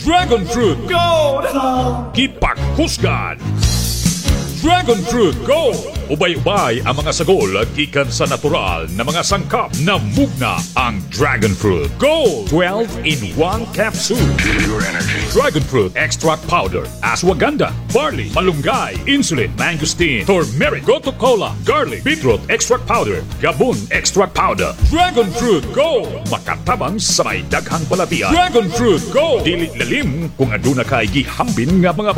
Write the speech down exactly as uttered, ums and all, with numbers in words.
Dragon Fruit Gold! Gipaghusgan! Dragon Fruit Gold! Ubay-ubay ang mga sagol gikan sa natural na mga sangkap na mugna ang Dragon Fruit Gold twelve in one capsule. Pure energy. Dragon Fruit Extract Powder, Ashwagandha, Barley, Malunggay, Insulin, Mangosteen, Turmeric, Gotu Cola, Garlic, Beetroot Extract Powder, Gabon Extract Powder. Dragon Fruit Gold! Makatabang sa may daghang balatian. Dragon Fruit Gold! Dili lalim kung aduna kay gihambin nga mga